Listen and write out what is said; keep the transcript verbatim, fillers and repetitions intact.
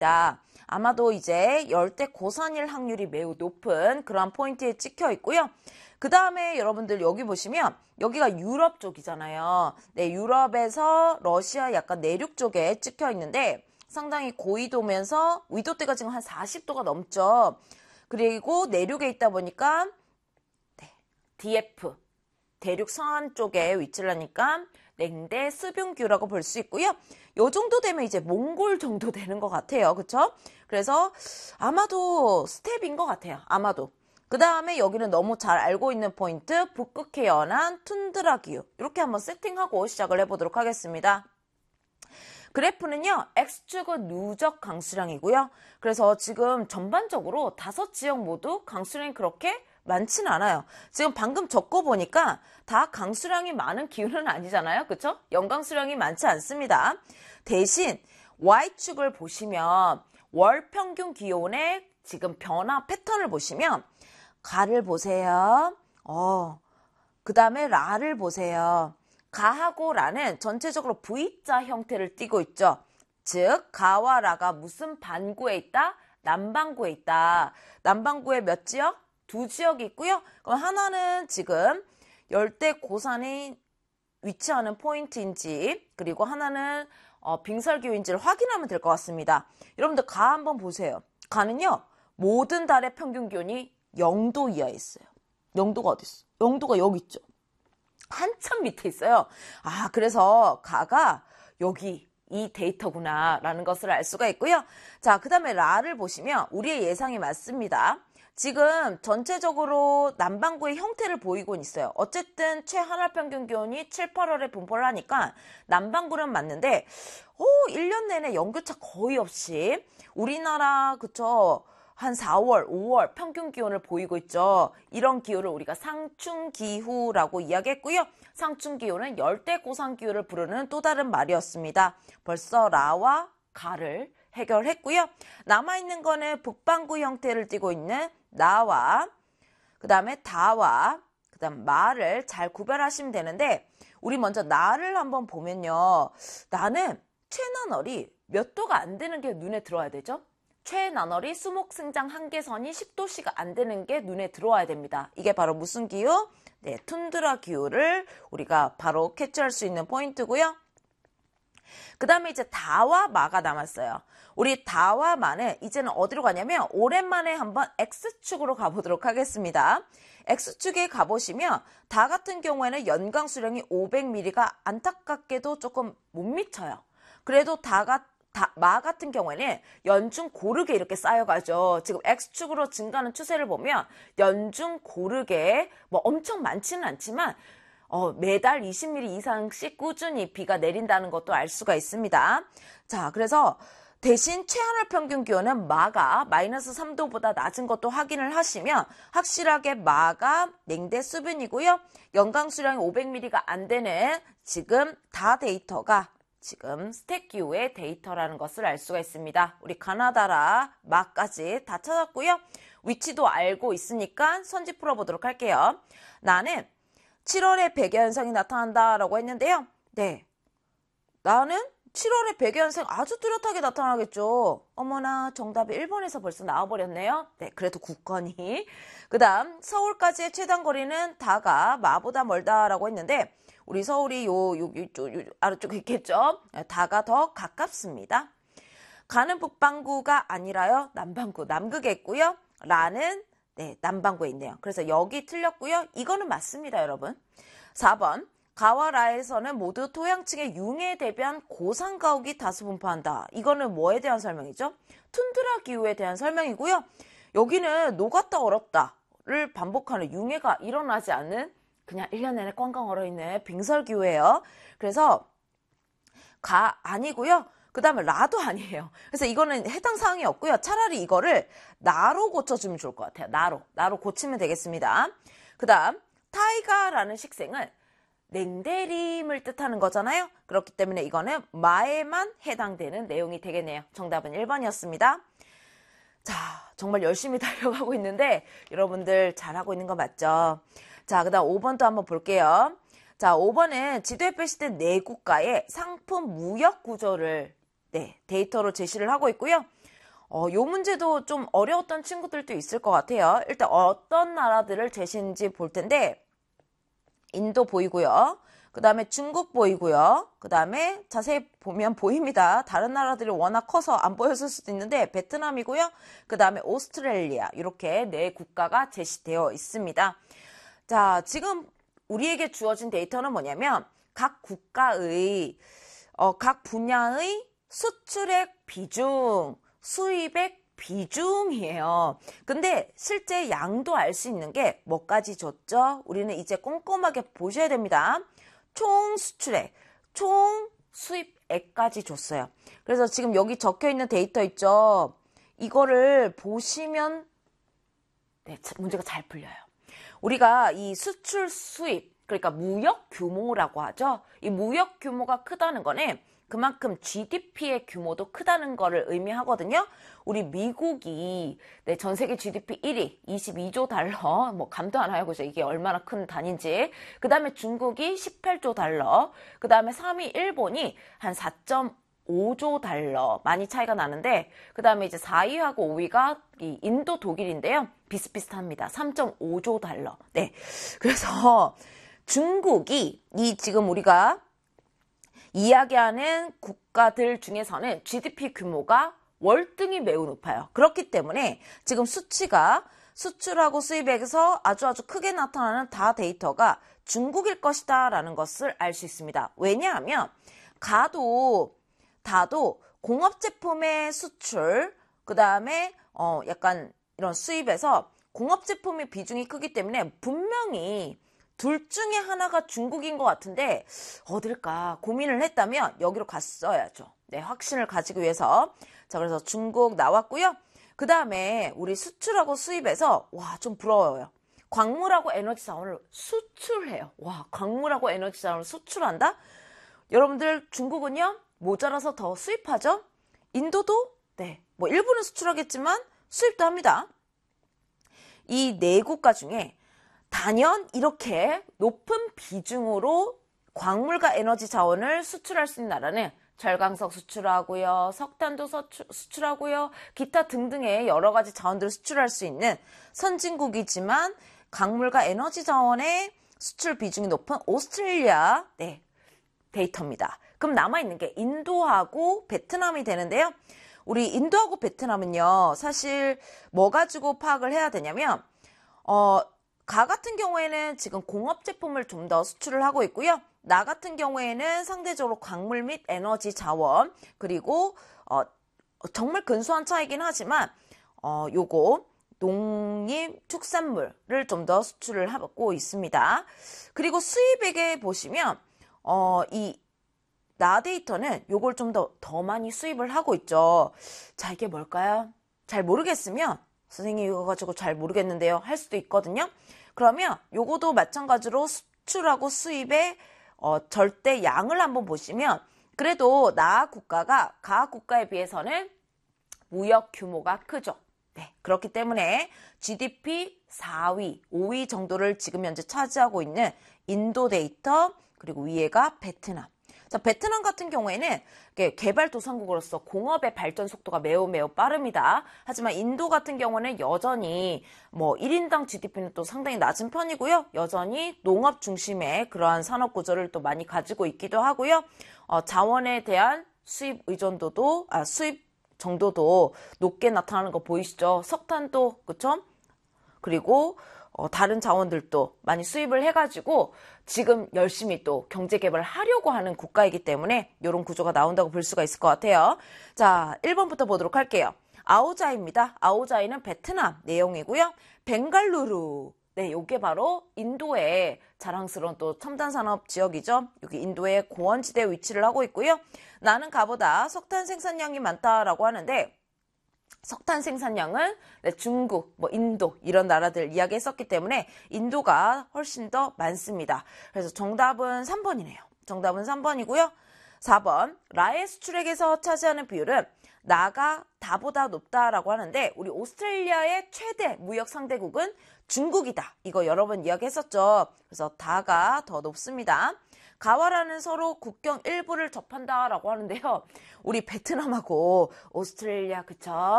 있다. 아마도 이제 열대 고산일 확률이 매우 높은 그러한 포인트에 찍혀 있고요. 그 다음에 여러분들 여기 보시면 여기가 유럽 쪽이잖아요. 네, 유럽에서 러시아 약간 내륙 쪽에 찍혀 있는데 상당히 고위도면서 위도대가 지금 한 사십 도가 넘죠. 그리고 내륙에 있다 보니까 네, 디에프, 대륙 서안 쪽에 위치를 하니까 냉대 수변기후라고 볼 수 있고요. 요 정도 되면 이제 몽골 정도 되는 것 같아요. 그쵸? 그래서 아마도 스텝인 것 같아요. 아마도. 그 다음에 여기는 너무 잘 알고 있는 포인트, 북극해 연안 툰드라 기후. 이렇게 한번 세팅하고 시작을 해보도록 하겠습니다. 그래프는요, X축은 누적 강수량이고요. 그래서 지금 전반적으로 다섯 지역 모두 강수량이 그렇게 많지는 않아요. 지금 방금 적어보니까 다 강수량이 많은 기후는 아니잖아요. 그쵸? 연강수량이 많지 않습니다. 대신 Y축을 보시면 월 평균 기온의 지금 변화 패턴을 보시면 가를 보세요. 어, 그 다음에 라를 보세요. 가하고 라는 전체적으로 V자 형태를 띠고 있죠. 즉 가와 라가 무슨 반구에 있다? 남반구에 있다. 남반구에 몇 지역? 두 지역이 있고요. 그럼 하나는 지금 열대 고산이 위치하는 포인트인지 그리고 하나는 어, 빙설기후인지를 확인하면 될 것 같습니다. 여러분들 가 한번 보세요. 가는요. 모든 달의 평균 기온이 영 도 이하에 있어요. 영 도가 어디 있어? 영 도가 여기 있죠. 한참 밑에 있어요. 아, 그래서 가가 여기 이 데이터구나 라는 것을 알 수가 있고요. 자, 그 다음에 라를 보시면 우리의 예상이 맞습니다. 지금 전체적으로 남반구의 형태를 보이고 있어요. 어쨌든 최한월 평균 기온이 칠, 팔월에 분포를 하니까 남반구는 맞는데 오, 일 년 내내 연교차 거의 없이 우리나라 그쵸? 한 사월, 오월 평균 기온을 보이고 있죠. 이런 기후를 우리가 상충기후라고 이야기했고요. 상충기후는 열대고산기후를 부르는 또 다른 말이었습니다. 벌써 라와 가를 해결했고요. 남아있는 거는 북반구 형태를 띠고 있는 나와 그 다음에 다와 그 다음 마를 잘 구별하시면 되는데 우리 먼저 나를 한번 보면요. 나는 최나널이 몇 도가 안 되는 게 눈에 들어와야 되죠. 최나널이 수목승장 한계선이 십 도씨가 안 되는 게 눈에 들어와야 됩니다. 이게 바로 무슨 기후? 네, 툰드라 기후를 우리가 바로 캐치할 수 있는 포인트고요. 그 다음에 이제 다와 마가 남았어요. 우리 다와 마는 이제는 어디로 가냐면 오랜만에 한번 X축으로 가보도록 하겠습니다. X축에 가보시면 다 같은 경우에는 연강 수량이 오백 밀리미터가 안타깝게도 조금 못 미쳐요. 그래도 다가 다, 마 같은 경우에는 연중 고르게 이렇게 쌓여가죠. 지금 X축으로 증가하는 추세를 보면 연중 고르게 뭐 엄청 많지는 않지만 어, 매달 이십 밀리미터 이상씩 꾸준히 비가 내린다는 것도 알 수가 있습니다. 자, 그래서 대신 최하늘 평균 기온은 마가 마이너스 삼 도보다 낮은 것도 확인을 하시면 확실하게 마가 냉대 수변이고요. 연강 수량이 오백 밀리미터가 안 되는 지금 다 데이터가 지금 스택 기후의 데이터라는 것을 알 수가 있습니다. 우리 가나다라 마까지 다 찾았고요. 위치도 알고 있으니까 선지 풀어보도록 할게요. 나는 칠월에 백여현상이 나타난다라고 했는데요. 네, 나는 칠월에 백여현상 아주 뚜렷하게 나타나겠죠. 어머나, 정답이 일 번에서 벌써 나와버렸네요. 네, 그래도 굳건히. 그 다음 서울까지의 최단 거리는 다가 마보다 멀다라고 했는데 우리 서울이 요, 요, 요, 요 아래쪽에 있겠죠. 다가 더 가깝습니다. 가는 북반구가 아니라요. 남반구, 남극에 있고요. 라는 네, 남반구에 있네요. 그래서 여기 틀렸고요. 이거는 맞습니다, 여러분. 사 번. 가와 라에서는 모두 토양층의 융에 대비한 고산가옥이 다수 분포한다. 이거는 뭐에 대한 설명이죠? 툰드라 기후에 대한 설명이고요. 여기는 녹았다 얼었다를 반복하는 융해가 일어나지 않는 그냥 일 년 내내 꽝꽝 얼어있는 빙설기후예요. 그래서 가 아니고요. 그 다음에 라도 아니에요. 그래서 이거는 해당 사항이 없고요. 차라리 이거를 나로 고쳐주면 좋을 것 같아요. 나로. 나로 고치면 되겠습니다. 그 다음 타이가라는 식생은 냉대림을 뜻하는 거잖아요. 그렇기 때문에 이거는 마에만 해당되는 내용이 되겠네요. 정답은 일 번이었습니다. 자, 정말 열심히 달려가고 있는데 여러분들 잘하고 있는 거 맞죠? 자, 그 다음 오 번도 한번 볼게요. 자, 오 번은 지도에 표시된 네 국가의 상품 무역 구조를 네, 데이터로 제시를 하고 있고요. 어, 요 문제도 좀 어려웠던 친구들도 있을 것 같아요. 일단 어떤 나라들을 제시했는지 볼 텐데 인도 보이고요. 그 다음에 중국 보이고요. 그 다음에 자세히 보면 보입니다. 다른 나라들이 워낙 커서 안 보였을 수도 있는데 베트남이고요. 그 다음에 오스트레일리아 이렇게 네 국가가 제시되어 있습니다. 자, 지금 우리에게 주어진 데이터는 뭐냐면 각 국가의 어, 각 분야의 수출액 비중, 수입액 비중이에요. 근데 실제 양도 알 수 있는 게 뭐까지 줬죠? 우리는 이제 꼼꼼하게 보셔야 됩니다. 총 수출액, 총 수입액까지 줬어요. 그래서 지금 여기 적혀 있는 데이터 있죠? 이거를 보시면 네, 문제가 잘 풀려요. 우리가 이 수출 수입, 그러니까 무역 규모라고 하죠. 이 무역 규모가 크다는 거는 그만큼 지디피의 규모도 크다는 거를 의미하거든요. 우리 미국이 네, 전 세계 지디피 일 위, 이십이조 달러, 뭐 감도 안 와요, 그죠? 이게 얼마나 큰 단위인지. 그 다음에 중국이 십팔조 달러, 그 다음에 삼 위 일본이 한 사점오조 달러, 많이 차이가 나는데, 그 다음에 이제 사 위하고 오 위가 이 인도, 독일인데요. 비슷비슷합니다. 삼점오조 달러. 네, 그래서 중국이 이 지금 우리가 이야기하는 국가들 중에서는 지디피 규모가 월등히 매우 높아요. 그렇기 때문에 지금 수치가 수출하고 수입액에서 아주 아주 크게 나타나는 다 데이터가 중국일 것이다 라는 것을 알 수 있습니다. 왜냐하면 가도 다도 공업제품의 수출 그 다음에 어 약간 이런 수입에서 공업제품의 비중이 크기 때문에 분명히 둘 중에 하나가 중국인 것 같은데 어딜까 고민을 했다면 여기로 갔어야죠. 네, 확신을 가지기 위해서. 자, 그래서 중국 나왔고요. 그 다음에 우리 수출하고 수입에서 와, 좀 부러워요. 광물하고 에너지 자원을 수출해요. 와, 광물하고 에너지 자원을 수출한다? 여러분들 중국은요 모자라서 더 수입하죠. 인도도 네, 뭐 일부는 수출하겠지만 수입도 합니다. 이 네 국가 중에 단연 이렇게 높은 비중으로 광물과 에너지 자원을 수출할 수 있는 나라는 철강석 수출하고요, 석탄도 서출, 수출하고요, 기타 등등의 여러 가지 자원들을 수출할 수 있는 선진국이지만 광물과 에너지 자원의 수출 비중이 높은 오스트레일리아 네, 데이터입니다. 그럼 남아있는 게 인도하고 베트남이 되는데요. 우리 인도하고 베트남은요, 사실 뭐 가지고 파악을 해야 되냐면 어, 가 같은 경우에는 지금 공업 제품을 좀 더 수출을 하고 있고요. 나 같은 경우에는 상대적으로 광물 및 에너지 자원 그리고 어, 정말 근소한 차이긴 하지만 어, 요거 농림 축산물을 좀 더 수출을 하고 있습니다. 그리고 수입액에 보시면 어, 이 나 데이터는 요걸 좀 더 더 많이 수입을 하고 있죠. 자, 이게 뭘까요? 잘 모르겠으면 선생님 이거 가지고 잘 모르겠는데요 할 수도 있거든요. 그러면 요거도 마찬가지로 수출하고 수입의 어, 절대 양을 한번 보시면 그래도 나 국가가 가 국가에 비해서는 무역 규모가 크죠. 네, 그렇기 때문에 지디피 사 위, 오 위 정도를 지금 현재 차지하고 있는 인도 데이터 그리고 위에가 베트남. 자, 베트남 같은 경우에는 개발도상국으로서 공업의 발전 속도가 매우 매우 빠릅니다. 하지만 인도 같은 경우는 여전히 뭐 일 인당 지디피는 또 상당히 낮은 편이고요. 여전히 농업 중심의 그러한 산업 구조를 또 많이 가지고 있기도 하고요. 어, 자원에 대한 수입 의존도도 아 수입 정도도 높게 나타나는 거 보이시죠? 석탄도 그쵸? 그리고 어, 다른 자원들도 많이 수입을 해가지고 지금 열심히 또 경제 개발을 하려고 하는 국가이기 때문에 이런 구조가 나온다고 볼 수가 있을 것 같아요. 자, 일 번부터 보도록 할게요. 아오자이입니다. 아오자이는 베트남 내용이고요. 벵갈루루. 네, 요게 바로 인도의 자랑스러운 또 첨단 산업 지역이죠. 여기 인도의 고원지대에 위치를 하고 있고요. 나는 가보다 석탄 생산량이 많다라고 하는데 석탄 생산량은 네, 중국, 뭐 인도 이런 나라들 이야기했었기 때문에 인도가 훨씬 더 많습니다. 그래서 정답은 삼 번이네요. 정답은 삼 번이고요. 사 번 라의 수출액에서 차지하는 비율은 나가 다보다 높다라고 하는데 우리 오스트레일리아의 최대 무역 상대국은 중국이다. 이거 여러 번 이야기했었죠. 그래서 다가 더 높습니다. 가와라는 서로 국경 일부를 접한다라고 하는데요. 우리 베트남하고 오스트레일리아 그쵸?